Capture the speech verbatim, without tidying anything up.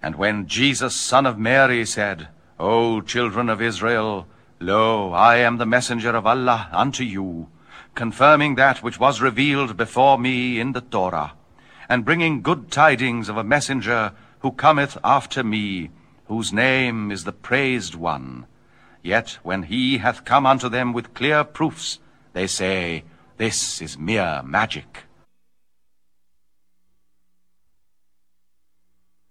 And when Jesus, son of Mary, said, O children of Israel, lo, I am the messenger of Allah unto you, confirming that which was revealed before me in the Torah, and bringing good tidings of a messenger who cometh after me, whose name is the Praised One. Yet when he hath come unto them with clear proofs, they say, This is mere magic.